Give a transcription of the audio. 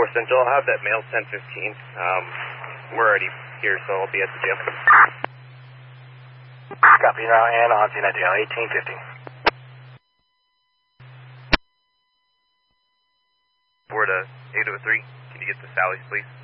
Central. I'll have that mail 10:15. We're already here, so I'll be at the jail. Copy now, and on scene at jail, 1850. Board 803, can you get to Sally's, please?